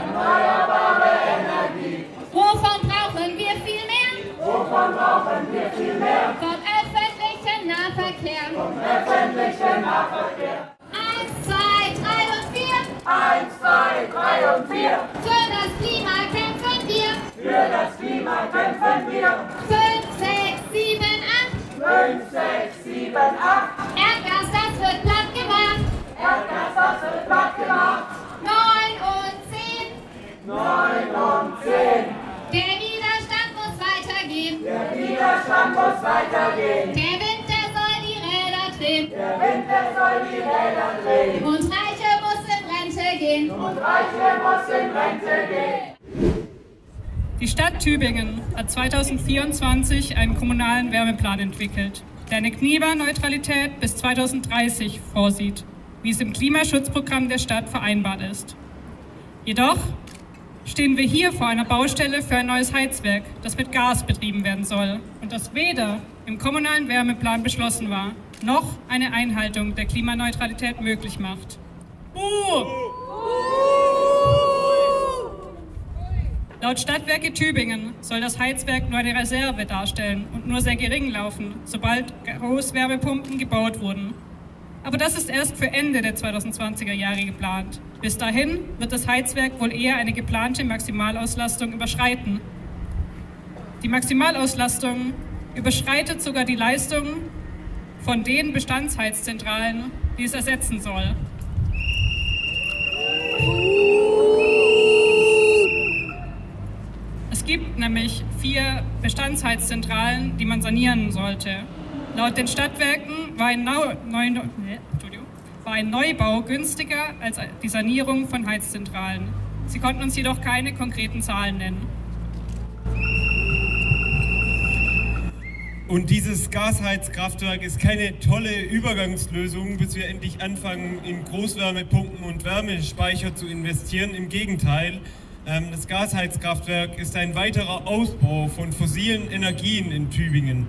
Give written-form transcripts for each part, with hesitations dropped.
Erneuerbare Energie. Wovon brauchen wir viel mehr? Wovon brauchen wir viel mehr? Vom öffentlichen Nahverkehr. Vom öffentlichen Nahverkehr. 1, 2, 3 und 4. 1, 2, 3 und 4. Für das Klima kämpfen wir. Für das Klima kämpfen wir. 5, 6, 7, 8. 5, 6, 7, 8. Erdgas, das wird platt gemacht. Erdgas, das wird platt gemacht. 9 und 10. 9 und 10. Der Widerstand muss weitergehen. Der Widerstand muss weitergehen. Der Wind, der soll die Räder drehen. Der Wind, der soll die Räder drehen. Und Reiche muss in Rente gehen. Und Reiche muss in Rente gehen. Die Stadt Tübingen hat 2024 einen kommunalen Wärmeplan entwickelt, der eine Klimaneutralität bis 2030 vorsieht, wie es im Klimaschutzprogramm der Stadt vereinbart ist. Jedoch stehen wir hier vor einer Baustelle für ein neues Heizwerk, das mit Gas betrieben werden soll und das weder im kommunalen Wärmeplan beschlossen war, noch eine Einhaltung der Klimaneutralität möglich macht. Laut Stadtwerke Tübingen soll das Heizwerk nur eine Reserve darstellen und nur sehr gering laufen, sobald Großwärmepumpen gebaut wurden. Aber das ist erst für Ende der 2020er Jahre geplant. Bis dahin wird das Heizwerk wohl eher eine geplante Maximalauslastung überschreiten. Die Maximalauslastung überschreitet sogar die Leistung von den Bestandsheizzentralen, die es ersetzen soll. Es gibt nämlich 4 Bestandsheizzentralen, die man sanieren sollte. Laut den Stadtwerken war ein Neubau günstiger als die Sanierung von Heizzentralen. Sie konnten uns jedoch keine konkreten Zahlen nennen. Und dieses Gasheizkraftwerk ist keine tolle Übergangslösung, bis wir endlich anfangen, in Großwärmepumpen und Wärmespeicher zu investieren. Im Gegenteil, das Gasheizkraftwerk ist ein weiterer Ausbau von fossilen Energien in Tübingen.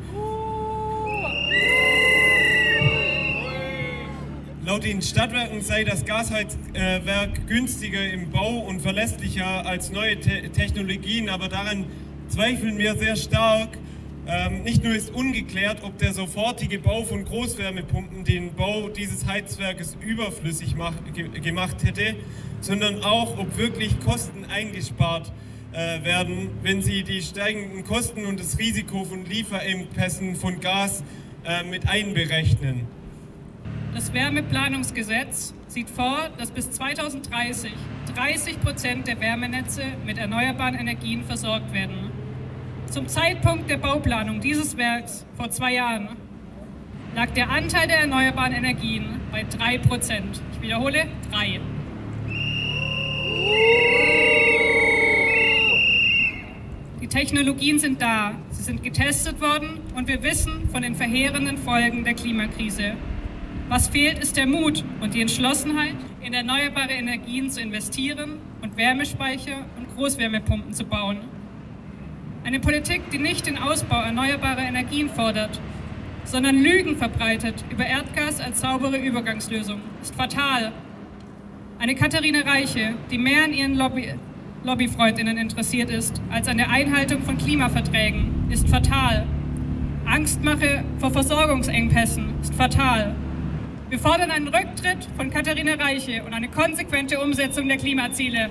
Laut den Stadtwerken sei das Gasheizwerk günstiger im Bau und verlässlicher als neue Technologien, aber daran zweifeln wir sehr stark. Nicht nur ist ungeklärt, ob der sofortige Bau von Großwärmepumpen den Bau dieses Heizwerkes überflüssig gemacht hätte, sondern auch, ob wirklich Kosten eingespart werden, wenn sie die steigenden Kosten und das Risiko von Lieferengpässen von Gas mit einberechnen. Das Wärmeplanungsgesetz sieht vor, dass bis 2030 30% der Wärmenetze mit erneuerbaren Energien versorgt werden. Zum Zeitpunkt der Bauplanung dieses Werks vor 2 Jahren lag der Anteil der erneuerbaren Energien bei 3%. Ich wiederhole, 3. Die Technologien sind da, sie sind getestet worden und wir wissen von den verheerenden Folgen der Klimakrise. Was fehlt, ist der Mut und die Entschlossenheit, in erneuerbare Energien zu investieren und Wärmespeicher und Großwärmepumpen zu bauen. Eine Politik, die nicht den Ausbau erneuerbarer Energien fordert, sondern Lügen verbreitet über Erdgas als saubere Übergangslösung, ist fatal. Eine Katharina Reiche, die mehr an ihren Lobbyfreundinnen interessiert ist, als an der Einhaltung von Klimaverträgen, ist fatal. Angstmache vor Versorgungsengpässen ist fatal. Wir fordern einen Rücktritt von Katharina Reiche und eine konsequente Umsetzung der Klimaziele.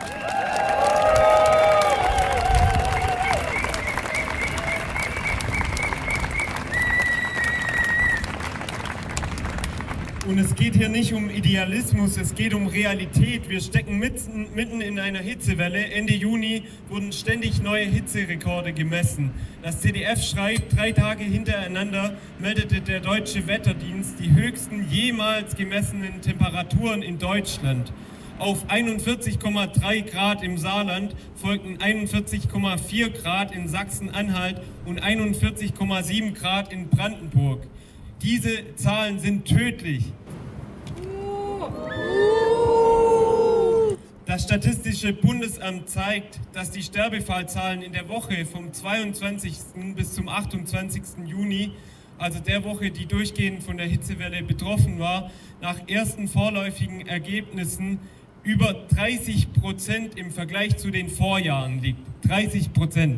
Und es geht hier nicht um Idealismus, es geht um Realität. Wir stecken mitten in einer Hitzewelle. Ende Juni wurden ständig neue Hitzerekorde gemessen. Das ZDF schreibt, 3 Tage hintereinander meldete der Deutsche Wetterdienst die höchsten jemals gemessenen Temperaturen in Deutschland. Auf 41,3 Grad im Saarland folgten 41,4 Grad in Sachsen-Anhalt und 41,7 Grad in Brandenburg. Diese Zahlen sind tödlich. Das Statistische Bundesamt zeigt, dass die Sterbefallzahlen in der Woche vom 22. bis zum 28. Juni, also der Woche, die durchgehend von der Hitzewelle betroffen war, nach ersten vorläufigen Ergebnissen über 30% im Vergleich zu den Vorjahren liegt. 30%.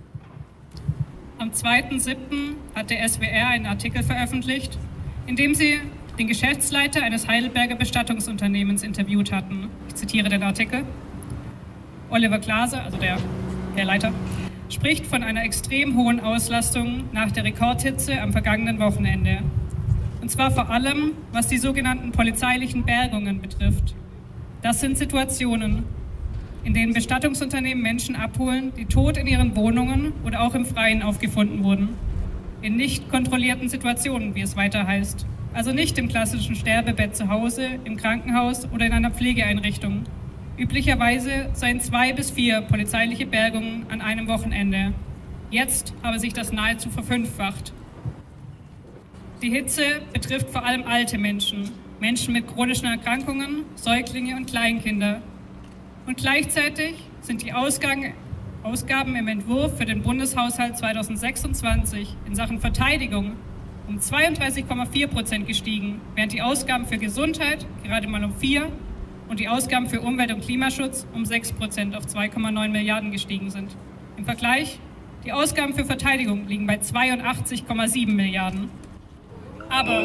Am 2.7. hat der SWR einen Artikel veröffentlicht, in dem sie den Geschäftsleiter eines Heidelberger Bestattungsunternehmens interviewt hatten. Ich zitiere den Artikel. Oliver Klase, also der Herr Leiter, spricht von einer extrem hohen Auslastung nach der Rekordhitze am vergangenen Wochenende. Und zwar vor allem, was die sogenannten polizeilichen Bergungen betrifft. Das sind Situationen, in denen Bestattungsunternehmen Menschen abholen, die tot in ihren Wohnungen oder auch im Freien aufgefunden wurden. In nicht kontrollierten Situationen, wie es weiter heißt. Also nicht im klassischen Sterbebett zu Hause, im Krankenhaus oder in einer Pflegeeinrichtung. Üblicherweise seien 2 bis 4 polizeiliche Bergungen an einem Wochenende. Jetzt habe sich das nahezu verfünffacht. Die Hitze betrifft vor allem alte Menschen, Menschen mit chronischen Erkrankungen, Säuglinge und Kleinkinder. Und gleichzeitig sind die Ausgaben im Entwurf für den Bundeshaushalt 2026 in Sachen Verteidigung um 32,4% gestiegen, während die Ausgaben für Gesundheit gerade mal um 4% und die Ausgaben für Umwelt- und Klimaschutz um 6% auf 2,9 Milliarden gestiegen sind. Im Vergleich, die Ausgaben für Verteidigung liegen bei 82,7 Milliarden. Aber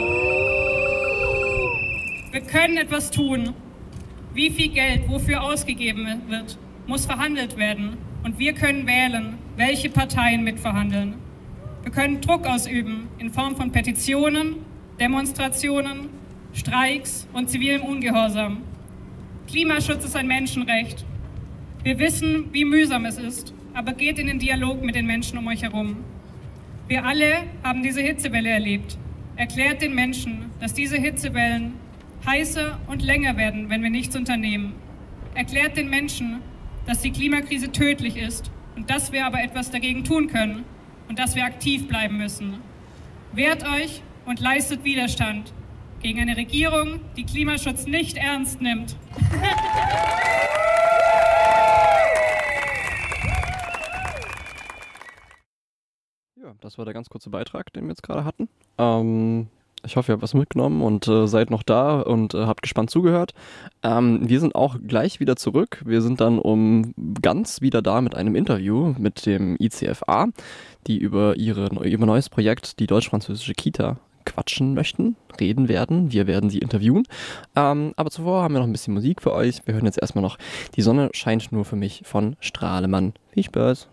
wir können etwas tun. Wie viel Geld wofür ausgegeben wird, muss verhandelt werden. Und wir können wählen, welche Parteien mitverhandeln. Wir können Druck ausüben in Form von Petitionen, Demonstrationen, Streiks und zivilem Ungehorsam. Klimaschutz ist ein Menschenrecht. Wir wissen, wie mühsam es ist, aber geht in den Dialog mit den Menschen um euch herum. Wir alle haben diese Hitzewelle erlebt. Erklärt den Menschen, dass diese Hitzewellen heißer und länger werden, wenn wir nichts unternehmen. Erklärt den Menschen, dass die Klimakrise tödlich ist und dass wir aber etwas dagegen tun können und dass wir aktiv bleiben müssen. Wehrt euch und leistet Widerstand gegen eine Regierung, die Klimaschutz nicht ernst nimmt. Ja, das war der ganz kurze Beitrag, den wir jetzt gerade hatten. Ich hoffe, ihr habt was mitgenommen und seid noch da und habt gespannt zugehört. Wir sind auch gleich wieder zurück. Wir sind dann ganz wieder da mit einem Interview mit dem ICFA, die über ihr neues Projekt, die deutsch-französische Kita, quatschen möchten, reden werden. Wir werden sie interviewen. Aber zuvor haben wir noch ein bisschen Musik für euch. Wir hören jetzt erstmal noch Die Sonne scheint nur für mich von Strahlemann. Viel Spaß!